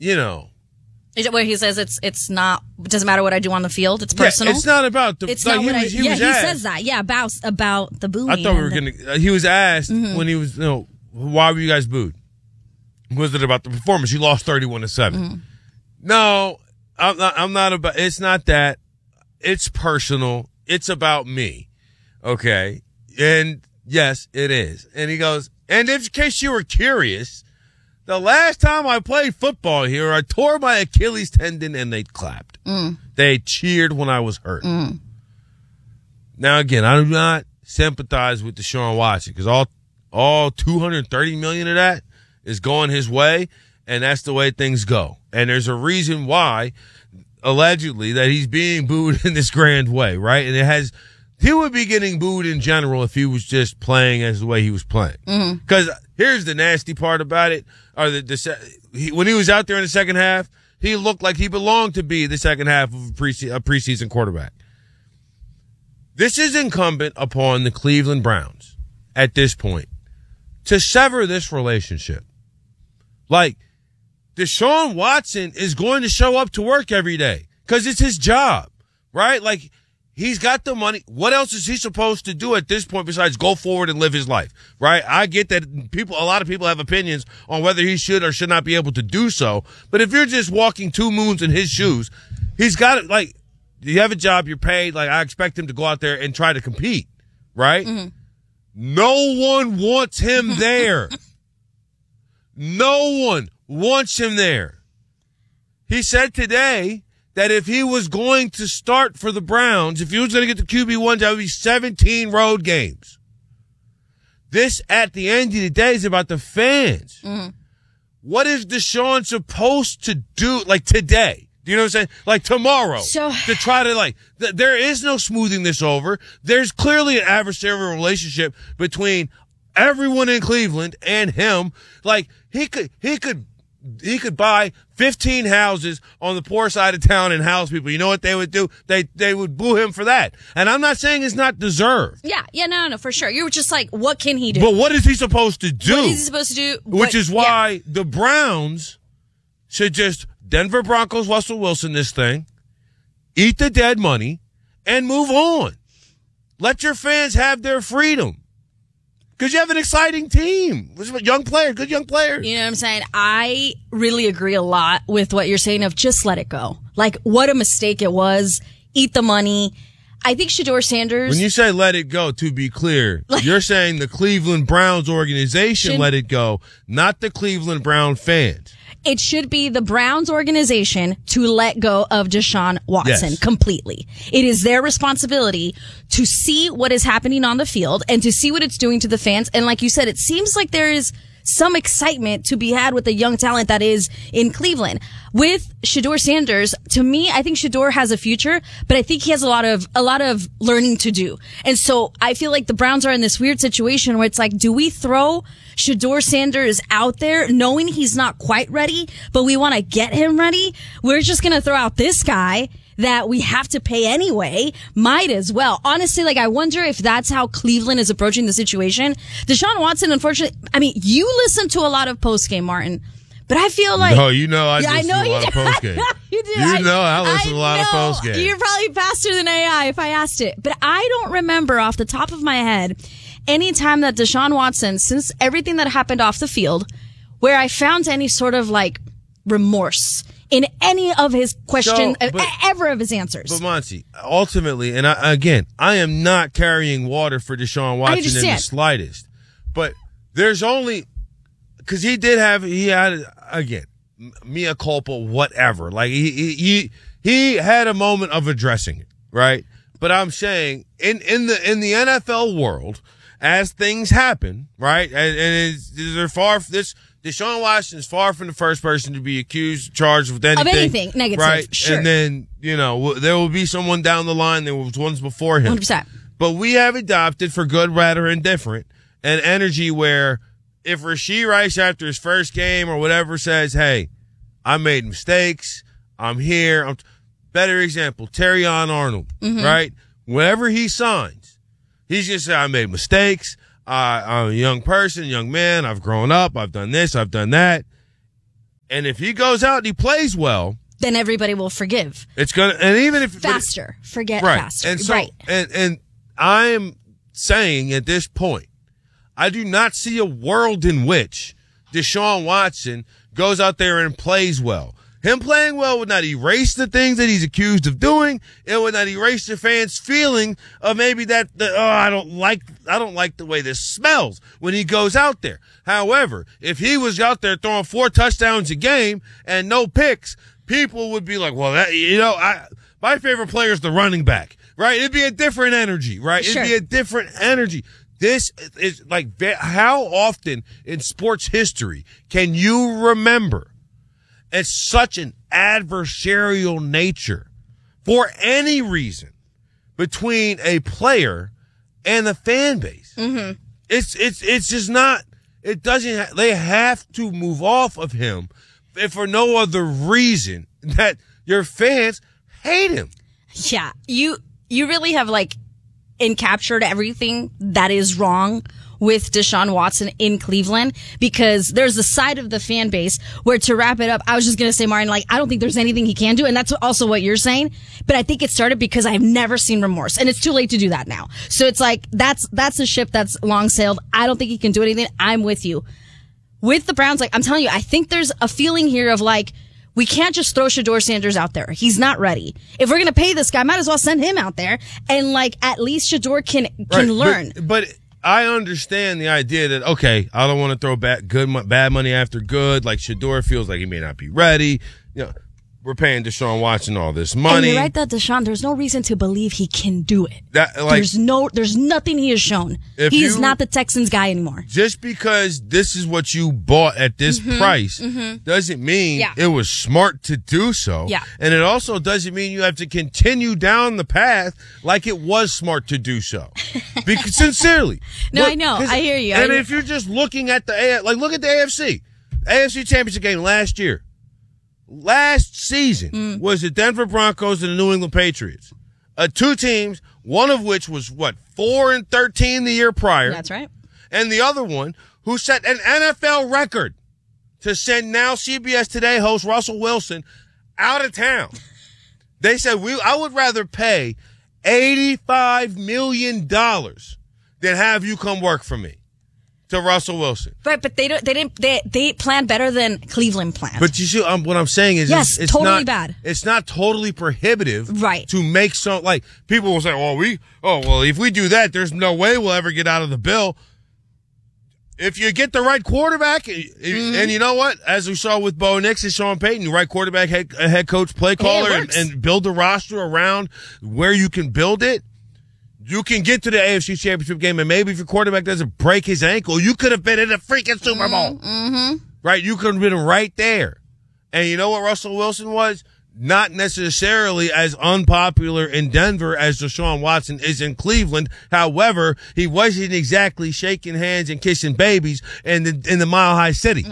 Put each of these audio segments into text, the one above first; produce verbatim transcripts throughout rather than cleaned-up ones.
you know. Is it where he says it's it's not, it doesn't matter what I do on the field, it's personal? Yeah, it's not about the, it's like, not he what was, I, he yeah, was he asked, says that. Yeah, about, about the booing. I thought we were the, going to, uh, he was asked mm-hmm. when he was, you know, why were you guys booed? Was it about the performance? You lost thirty-one to seven. Mm-hmm. No, I'm not, I'm not about, it's not that. It's personal. It's about me. Okay. And yes, it is. And he goes, and if, in case you were curious, the last time I played football here, I tore my Achilles tendon and they clapped. Mm. They cheered when I was hurt. Mm. Now, again, I do not sympathize with Deshaun Watson because all, all two hundred thirty million of that is going his way, and that's the way things go. And there's a reason why, allegedly, that he's being booed in this grand way, right? And it has, he would be getting booed in general if he was just playing as the way he was playing. Because mm-hmm. here's the nasty part about it, or the, the he, when he was out there in the second half, he looked like he belonged to be the second half of a, prese- a preseason quarterback. This is incumbent upon the Cleveland Browns at this point to sever this relationship. Like, Deshaun Watson is going to show up to work every day because it's his job, right? Like, he's got the money. What else is he supposed to do at this point besides go forward and live his life, right? I get that people, a lot of people have opinions on whether he should or should not be able to do so. But if you're just walking two moons in his shoes, he's got it. Like, you have a job, you're paid. Like, I expect him to go out there and try to compete, right? Mm-hmm. No one wants him there. No one wants him there. He said today that if he was going to start for the Browns, if he was going to get the Q B one, that would be seventeen road games. This, at the end of the day, is about the fans. Mm-hmm. What is Deshaun supposed to do, like, today? Do you know what I'm saying? Like, tomorrow. So, to try to, like, th- there is no smoothing this over. There's clearly an adversarial relationship between everyone in Cleveland and him. Like, he could, he could, he could buy fifteen houses on the poor side of town and house people. You know what they would do? They, they would boo him for that. And I'm not saying it's not deserved. Yeah, yeah, no, no, for sure. You were just like, what can he do? But what is he supposed to do? What is he supposed to do? What, Which is why yeah. the Browns should just Denver Broncos, Russell Wilson this thing, eat the dead money, and move on. Let your fans have their freedom. Because you have an exciting team. Young player, good young players. You know what I'm saying? I really agree a lot with what you're saying of just let it go. Like, what a mistake it was. Eat the money. I think Shedeur Sanders. When you say let it go, to be clear, like, you're saying the Cleveland Browns organization should, let it go, not the Cleveland Brown fans. It should be the Browns organization to let go of Deshaun Watson yes. completely. It is their responsibility to see what is happening on the field and to see what it's doing to the fans. And like you said, it seems like there is some excitement to be had with the young talent that is in Cleveland. With Shedeur Sanders, to me, I think Shedeur has a future, but I think he has a lot of, a lot of learning to do. And so I feel like the Browns are in this weird situation where it's like, do we throw Shedeur Sanders out there knowing he's not quite ready, but we want to get him ready? We're just going to throw out this guy that we have to pay anyway. Might as well. Honestly, like, I wonder if that's how Cleveland is approaching the situation. Deshaun Watson, unfortunately, I mean, you listen to a lot of postgame, Martin, but I feel like... No, you know I yeah, listen I know to a lot of postgame. you do. You I, know I listen I to a lot know. of postgame. You're probably faster than A I if I asked it. But I don't remember off the top of my head any time that Deshaun Watson, since everything that happened off the field, where I found any sort of, like, remorse in any of his questions, so, but, ever of his answers. But Monty, ultimately, and I, again, I am not carrying water for Deshaun Watson in the slightest. But there's only, because he did have, he had, again, mea culpa, whatever. Like, he, he, he had a moment of addressing it, right? But I'm saying, in, in the, in the N F L world, as things happen, right? And, and it's, they're far, this, Deshaun Watson is far from the first person to be accused, charged with anything. Of anything negative, right? Sure. And then, you know, there will be someone down the line. There was ones before him. one hundred percent. But we have adopted, for good, bad, or indifferent, an energy where if Rashee Rice after his first game or whatever says, hey, I made mistakes, I'm here. I'm t- Better example, Terrion Arnold, mm-hmm. right? Whenever he signs, he's going to say, I made mistakes. Uh, I'm a young person, young man. I've grown up. I've done this. I've done that. And if he goes out and he plays well, then everybody will forgive. It's gonna, and even if faster, it, forget right. faster, and so, right? And and I'm saying at this point, I do not see a world in which Deshaun Watson goes out there and plays well. Him playing well would not erase the things that he's accused of doing. It would not erase the fans' feeling of maybe that, the, oh, I don't like, I don't like the way this smells when he goes out there. However, if he was out there throwing four touchdowns a game and no picks, people would be like, well, that, you know, I, my favorite player is the running back, right? It'd be a different energy, right? Sure. It'd be a different energy. This is like, how often in sports history can you remember it's such an adversarial nature for any reason between a player and the fan base? Mm-hmm. It's, it's, it's just not, it doesn't, ha- they have to move off of him if for no other reason that your fans hate him. Yeah. You, you really have like encaptured everything that is wrong with Deshaun Watson in Cleveland, because there's a side of the fan base where, to wrap it up, I was just going to say, Martin, like, I don't think there's anything he can do. And that's also what you're saying. But I think it started because I've never seen remorse, and it's too late to do that now. So it's like, that's, that's a ship that's long sailed. I don't think he can do anything. I'm with you. With the Browns, like, I'm telling you, I think there's a feeling here of like, we can't just throw Shedeur Sanders out there. He's not ready. If we're going to pay this guy, might as well send him out there. And like, at least Shedeur can, can right, learn. But, but I understand the idea that, okay, I don't want to throw back good, bad money after good. Like, Shedeur feels like he may not be ready. You know, we're paying Deshaun Watson all this money. And you're right that Deshaun, there's no reason to believe he can do it. That, like, there's no, there's nothing he has shown. He's you, not the Texans guy anymore. Just because this is what you bought at this mm-hmm, price mm-hmm. doesn't mean yeah. it was smart to do so. Yeah. And it also doesn't mean you have to continue down the path like it was smart to do so. Because sincerely. No, look, I know. I hear you. And I if you're just looking at the A, like look at the A F C. A F C Championship game last year. Last season mm. was the Denver Broncos and the New England Patriots. Uh, two teams, one of which was, what, four and thirteen the year prior. That's right. And the other one who set an N F L record to send now C B S Today host Russell Wilson out of town. They said, we, I would rather pay eighty-five million dollars than have you come work for me. To Russell Wilson. Right, but they don't, they didn't, they, they plan better than Cleveland planned. But you see, um, what I'm saying is, yes, it's, it's totally not, bad. It's not totally prohibitive. Right. To make some, like, people will say, well, we, oh, well, if we do that, there's no way we'll ever get out of the bill. If you get the right quarterback, mm-hmm. and you know what? As we saw with Bo Nix and Sean Payton, the right quarterback, head, head coach, play caller, hey, and, and build the roster around where you can build it. You can get to the A F C Championship game, and maybe if your quarterback doesn't break his ankle, you could have been in the freaking Super Bowl. Mm-hmm. Right? You could have been right there. And you know what Russell Wilson was? Not necessarily as unpopular in Denver as Deshaun Watson is in Cleveland. However, he wasn't exactly shaking hands and kissing babies in the, in the Mile High City.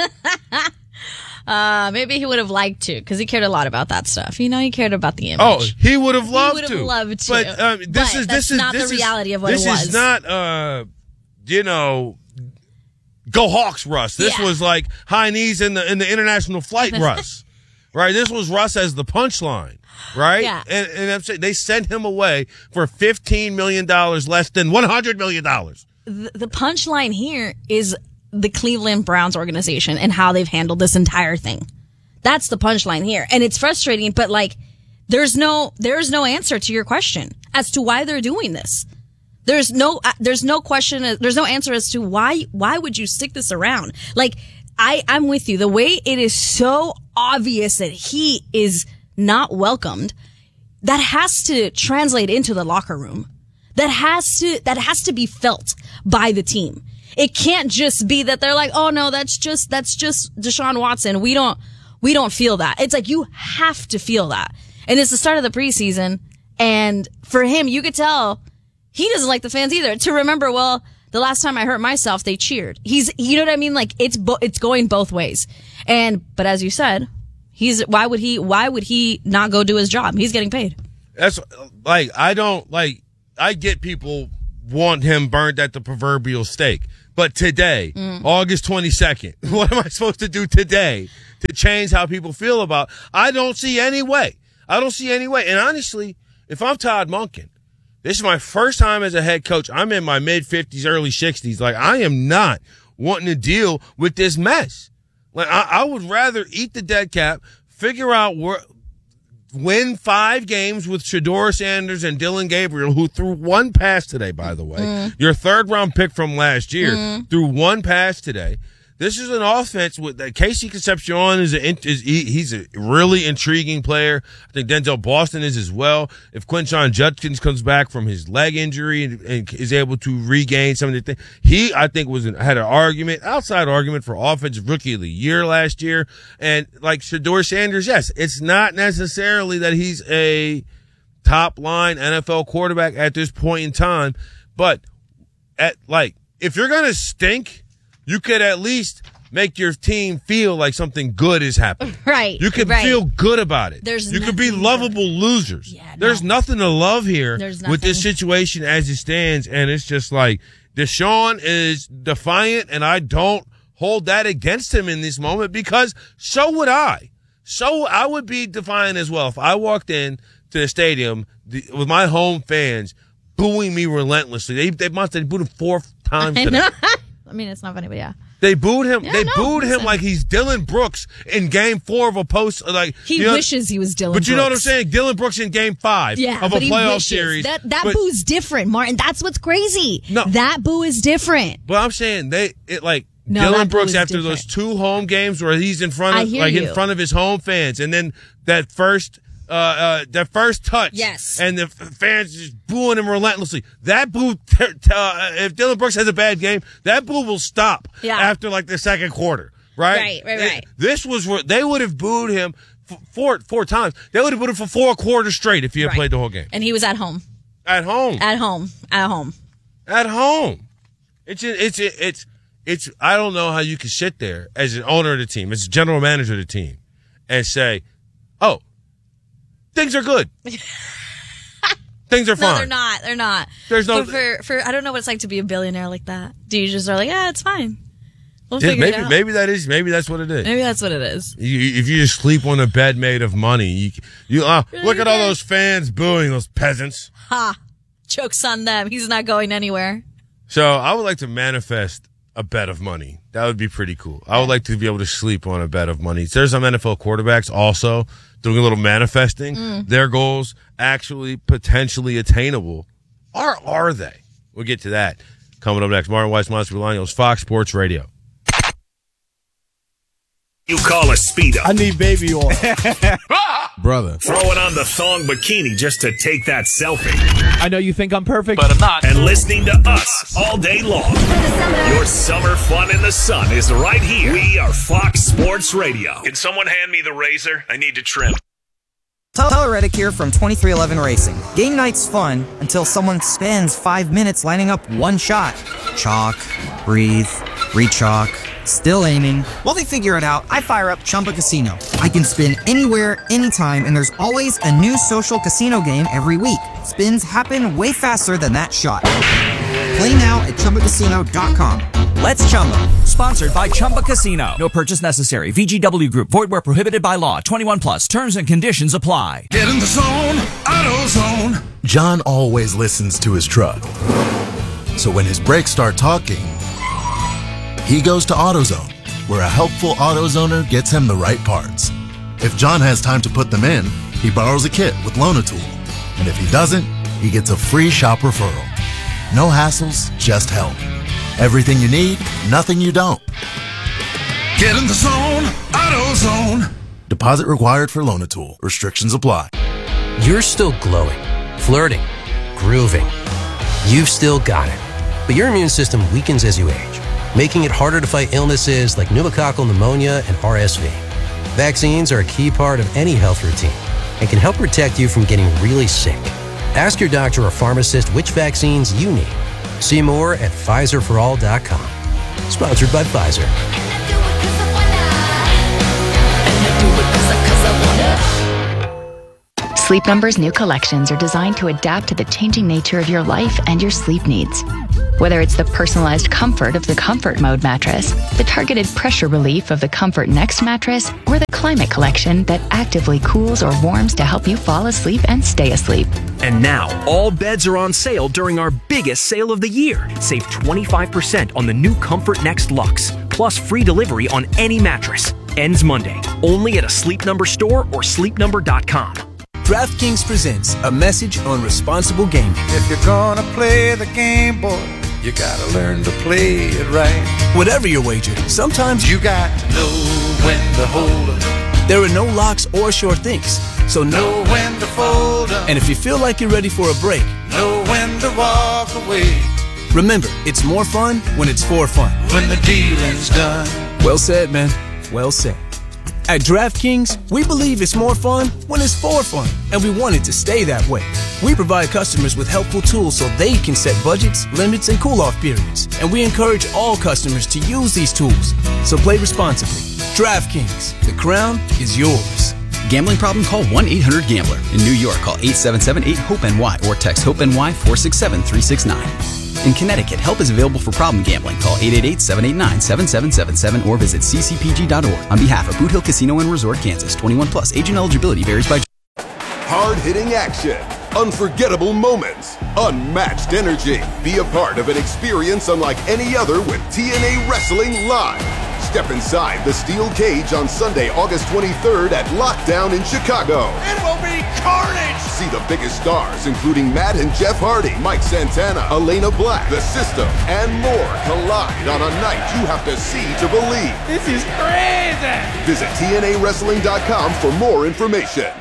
Uh, maybe he would have liked to, because he cared a lot about that stuff. You know, he cared about the image. Oh, he would have loved he would to. have loved to. But um, this but is that's this is not this the is, reality of what this it was. This is not, uh, you know, go Hawks, Russ. This yeah. was like high knees in the in the international flight, Russ. Right? This was Russ as the punchline. Right? Yeah. And, and I'm saying they sent him away for fifteen million dollars less than one hundred million dollars. The, the punchline here is the Cleveland Browns organization and how they've handled this entire thing. That's the punchline here. And it's frustrating, but like, there's no, there's no answer to your question as to why they're doing this. There's no, uh, there's no question, there's no answer as to why, why would you stick this around? Like, I, I'm with you. The way it is so obvious that he is not welcomed, that has to translate into the locker room. That has to, that has to be felt by the team. It can't just be that they're like, oh no, that's just, that's just Deshaun Watson. We don't, We don't feel that. It's like you have to feel that. And it's the start of the preseason. And for him, you could tell he doesn't like the fans either. To remember, well, the last time I hurt myself, they cheered. He's, you know what I mean? Like it's, bo- it's going both ways. And, but as you said, he's, why would he, why would he not go do his job? He's getting paid. That's like, I don't like, I get people want him burned at the proverbial stake. But today, mm. August twenty-second, what am I supposed to do today to change how people feel about. I don't see any way. I don't see any way. And honestly, if I'm Todd Monken, this is my first time as a head coach. I'm in my mid fifties, early sixties. Like, I am not wanting to deal with this mess. Like, I, I would rather eat the dead cap, figure out where, win five games with Shedeur Sanders and Dylan Gabriel, who threw one pass today, by the way. Mm. Your third round pick from last year mm. threw one pass today. This is an offense with that. Casey Concepcion is, a, is he, he's a really intriguing player. I think Denzel Boston is as well. If Quinshon Judkins comes back from his leg injury and, and is able to regain some of the things, he I think was an, had an argument, outside argument for offensive rookie of the year last year. And like Shedeur Sanders, yes, it's not necessarily that he's a top line N F L quarterback at this point in time, but at like if you're gonna stink, you could at least make your team feel like something good is happening. Right. You could right. feel good about it. There's you could be lovable good. losers. Yeah, There's no. nothing to love here with this situation as it stands. And it's just like Deshaun is defiant, and I don't hold that against him in this moment because so would I. So I would be defiant as well if I walked in to the stadium the, with my home fans booing me relentlessly. They they must have booed him four times today. I mean, it's not funny, but yeah. They booed him. Yeah, they no, booed listen. him like he's Dylan Brooks in Game Four of a post. Like he you know, wishes he was Dylan. But you Brooks. know what I'm saying? Dylan Brooks in Game Five yeah, of a but he playoff wishes. series. That that but, boo's different, Martin. That's what's crazy. No, that boo is different. But I'm saying they it like no, Dylan Brooks after different. those two home games where he's in front of like you. in front of his home fans, and then that first. Uh, uh, that first touch. Yes. And the f- fans just booing him relentlessly. That boo, t- t- uh, if Dylan Brooks has a bad game, that boo will stop yeah. after like the second quarter, right? Right, right, right. This was where they would have booed him f- four, four times. They would have booed him for four quarters straight if he had right. played the whole game. And he was at home. At home. At home. At home. At home. It's, it's, it's, it's, it's, I don't know how you can sit there as an owner of the team, as a general manager of the team, and say, oh, things are good. Things are fine. No, they're not. They're not. There's no. For, for for I don't know what it's like to be a billionaire like that. Do you just are like, yeah, it's fine. We'll yeah, figure maybe, it out. Maybe that is. Maybe that's what it is. Maybe that's what it is. You, if you just sleep on a bed made of money, you, you uh, really look at all those fans booing those peasants. Ha! Joke's on them. He's not going anywhere. So I would like to manifest a bet of money. That would be pretty cool. I would like to be able to sleep on a bet of money. There's some N F L quarterbacks also doing a little manifesting. Mm. Their goals actually potentially attainable. Or are they? We'll get to that. Coming up next, Martin Weiss, Monster Bolaños, Fox Sports Radio. You call a speed up. I need baby oil. Brother. Throwing on the thong bikini just to take that selfie. I know you think I'm perfect, but I'm not. And listening to us all day long. Your summer fun in the sun is right here. We are Fox Sports Radio. Can someone hand me the razor? I need to trim. Tyler Reddick here from twenty-three eleven Racing. Game night's fun until someone spends five minutes lining up one shot. Chalk, breathe, re-chalk, still aiming. While they figure it out, I fire up Chumba Casino. I can spin anywhere, anytime, and there's always a new social casino game every week. Spins happen way faster than that shot. Play now at Chumba Casino dot com. Let's Chumba. Sponsored by Chumba Casino. No purchase necessary. V G W Group. Void where prohibited by law. twenty-one plus. Terms and conditions apply. Get in the zone. AutoZone. John always listens to his truck. So when his brakes start talking, he goes to AutoZone, where a helpful AutoZoner gets him the right parts. If John has time to put them in, he borrows a kit with Loan-A-Tool. And if he doesn't, he gets a free shop referral. No hassles, just help. Everything you need, nothing you don't. Get in the zone, AutoZone. Deposit required for Loan-A-Tool. Restrictions apply. You're still glowing, flirting, grooving. You've still got it. But your immune system weakens as you age, making it harder to fight illnesses like pneumococcal pneumonia and R S V. Vaccines are a key part of any health routine and can help protect you from getting really sick. Ask your doctor or pharmacist which vaccines you need. See more at Pfizer for all dot com. Sponsored by Pfizer. Sleep Number's new collections are designed to adapt to the changing nature of your life and your sleep needs. Whether it's the personalized comfort of the Comfort Mode mattress, the targeted pressure relief of the Comfort Next mattress, or the Climate Collection that actively cools or warms to help you fall asleep and stay asleep. And now, all beds are on sale during our biggest sale of the year. Save twenty-five percent on the new Comfort Next Luxe, plus free delivery on any mattress. Ends Monday, only at a Sleep Number store or sleep number dot com. DraftKings presents a message on responsible gaming. If you're gonna play the game, boy, you gotta learn to play it right. Whatever your wager, sometimes you got to know when to hold up. There are no locks or sure things, so know when to fold up. And if you feel like you're ready for a break, know when to walk away. Remember, it's more fun when it's for fun. When the dealing's done. Well said, man. Well said. At DraftKings, we believe it's more fun when it's for fun, and we want it to stay that way. We provide customers with helpful tools so they can set budgets, limits, and cool-off periods, and we encourage all customers to use these tools. So play responsibly. DraftKings, the crown is yours. Gambling problem? Call one eight hundred gambler. In New York, call eight seven seven eight hope N Y or text HOPE-NY four six seven three six nine. In Connecticut, help is available for problem gambling. Call eight eight eight, seven eight nine, seven seven seven seven or visit c c p g dot org. On behalf of Boot Hill Casino and Resort, Kansas, twenty-one plus. Age and eligibility varies by... Hard-hitting action, unforgettable moments, unmatched energy. Be a part of an experience unlike any other with T N A Wrestling Live. Step inside the steel cage on Sunday, August twenty-third at Lockdown in Chicago. It will be carnage! See the biggest stars, including Matt and Jeff Hardy, Mike Santana, Elena Black, The System, and more collide on a night you have to see to believe. This is crazy! Visit T N A wrestling dot com for more information.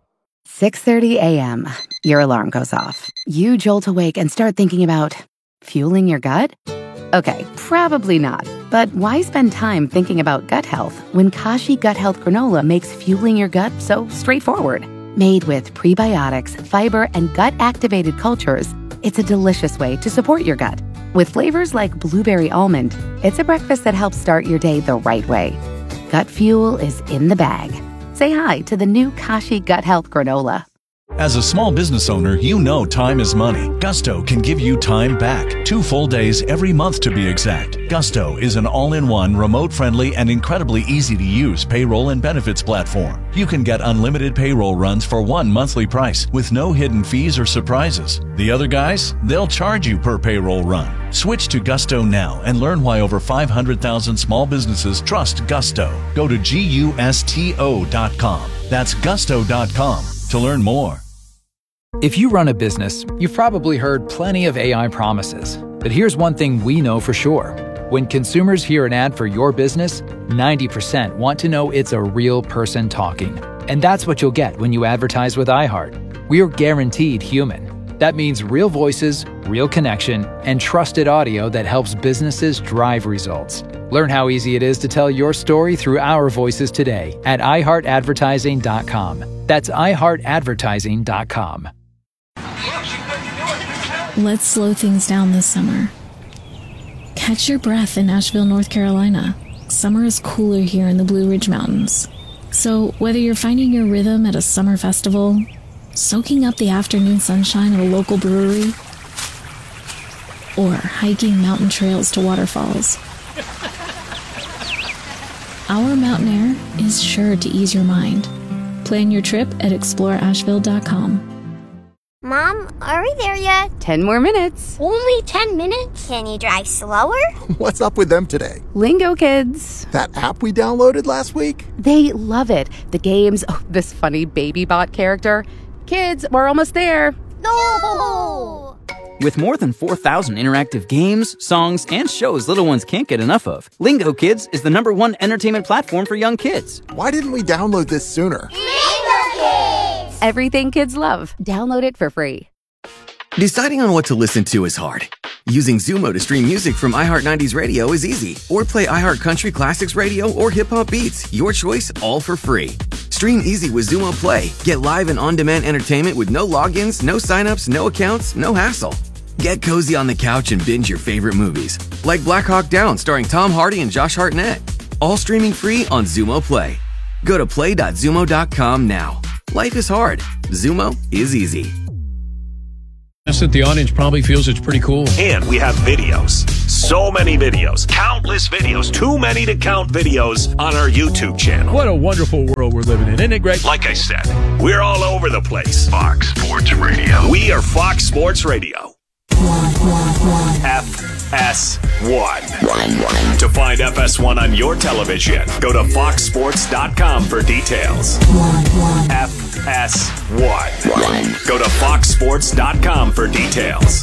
six thirty a.m. Your alarm goes off. You jolt awake and start thinking about fueling your gut? Okay, probably not. But why spend time thinking about gut health when Kashi Gut Health Granola makes fueling your gut so straightforward? Made with prebiotics, fiber, and gut-activated cultures, it's a delicious way to support your gut. With flavors like blueberry almond, it's a breakfast that helps start your day the right way. Gut fuel is in the bag. Say hi to the new Kashi Gut Health Granola. As a small business owner, you know time is money. Gusto can give you time back. Two full days every month to be exact. Gusto is an all-in-one, remote-friendly, and incredibly easy-to-use payroll and benefits platform. You can get unlimited payroll runs for one monthly price with no hidden fees or surprises. The other guys, they'll charge you per payroll run. Switch to Gusto now and learn why over five hundred thousand small businesses trust Gusto. Go to gusto dot com. That's gusto dot com to learn more. If you run a business, you've probably heard plenty of A I promises. But here's one thing we know for sure. When consumers hear an ad for your business, ninety percent want to know it's a real person talking. And that's what you'll get when you advertise with iHeart. We're guaranteed human. That means real voices, real connection, and trusted audio that helps businesses drive results. Learn how easy it is to tell your story through our voices today at i heart advertising dot com. That's i heart advertising dot com. Let's slow things down this summer. Catch your breath in Asheville, North Carolina. Summer is cooler here in the Blue Ridge Mountains. So whether you're finding your rhythm at a summer festival, soaking up the afternoon sunshine at a local brewery, or hiking mountain trails to waterfalls, our mountain air is sure to ease your mind. Plan your trip at explore asheville dot com. Mom, are we there yet? Ten more minutes. Only ten minutes? Can you drive slower? What's up with them today? Lingo Kids. That app we downloaded last week? They love it. The games, oh, this funny baby bot character. Kids, we're almost there. No! With more than four thousand interactive games, songs, and shows little ones can't get enough of, Lingo Kids is the number one entertainment platform for young kids. Why didn't we download this sooner? Lingo Kids! Everything kids love. Download it for free. Deciding on what to listen to is hard. Using Zumo to stream music from iHeart nineties Radio is easy. Or play iHeart Country Classics Radio or Hip Hop Beats. Your choice, all for free. Stream easy with Zumo Play. Get live and on-demand entertainment with no logins, no signups, no accounts, no hassle. Get cozy on the couch and binge your favorite movies. Like Black Hawk Down starring Tom Hardy and Josh Hartnett. All streaming free on Zumo Play. Go to play dot zumo dot com now. Life is hard. Zumo is easy. that the audience probably feels it's pretty cool. And we have videos. So many videos. Countless videos. Too many to count videos on our YouTube channel. What a wonderful world we're living in. Isn't it great? Like I said, we're all over the place. Fox Sports Radio. We are Fox Sports Radio. F S one. To find F S one on your television, go to fox sports dot com for details. F S one. Go to fox sports dot com for details.